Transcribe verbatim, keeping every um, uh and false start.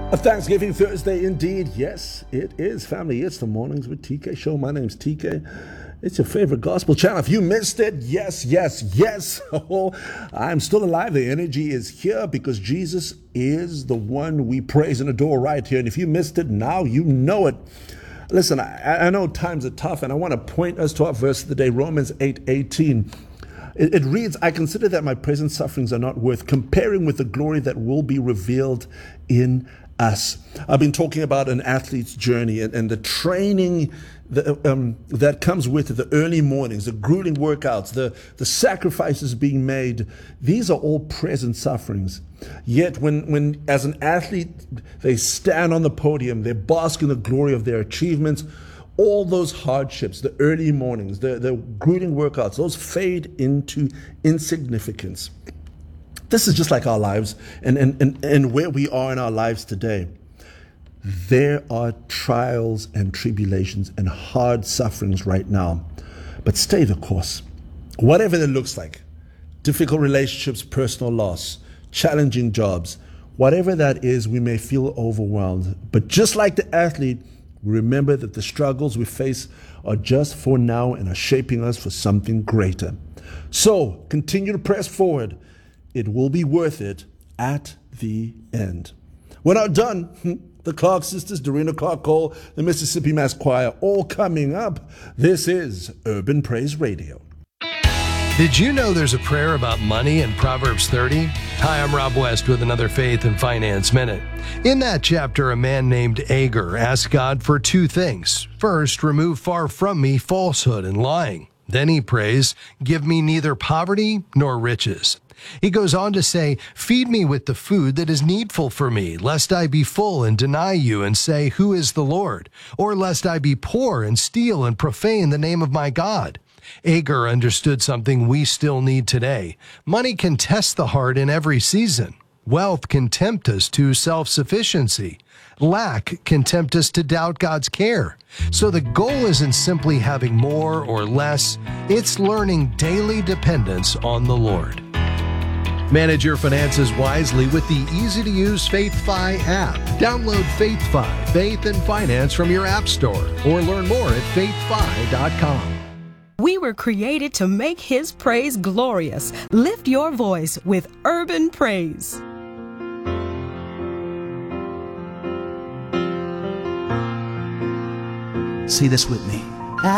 A Thanksgiving Thursday indeed. Yes, it is, family. It's the Mornings with T K show. My name's T K. It's your favorite gospel channel. If you missed it, yes, yes, yes. Oh, I'm still alive. The energy is here because Jesus is the one we praise and adore right here. And if you missed it, now you know it. Listen, I, I know times are tough, and I want to point us to our verse of the day, Romans eight eighteen. It, it reads, I consider that my present sufferings are not worth comparing with the glory that will be revealed in us. I've been talking about an athlete's journey and, and the training that, um, that comes with it, the early mornings, the grueling workouts, the, the sacrifices being made. These are all present sufferings. Yet when, when as an athlete, they stand on the podium, they bask in the glory of their achievements, all those hardships, the early mornings, the, the grueling workouts, those fade into insignificance. This is just like our lives and, and, and, and where we are in our lives today. There are trials and tribulations and hard sufferings right now. But stay the course. Whatever it looks like, difficult relationships, personal loss, challenging jobs, whatever that is, we may feel overwhelmed. But just like the athlete, remember that the struggles we face are just for now and are shaping us for something greater. So continue to press forward. It will be worth it at the end. We're not done. The Clark Sisters, Dorina Clark Cole, the Mississippi Mass Choir, all coming up. This is Urban Praise Radio. Did you know there's a prayer about money in Proverbs thirty? Hi, I'm Rob West with another Faith and Finance Minute. In that chapter, a man named Agur asked God for two things. First, remove far from me falsehood and lying. Then he prays, give me neither poverty nor riches. He goes on to say, feed me with the food that is needful for me, lest I be full and deny you and say, who is the Lord? Or lest I be poor and steal and profane the name of my God. Agur understood something we still need today. Money can test the heart in every season. Wealth can tempt us to self-sufficiency. Lack can tempt us to doubt God's care. So the goal isn't simply having more or less, it's learning daily dependence on the Lord. Manage your finances wisely with the easy-to-use FaithFi app. Download FaithFi, Faith and Finance from your app store, or learn more at faith fi dot com. We were created to make His praise glorious. Lift your voice with Urban Praise. See this with me.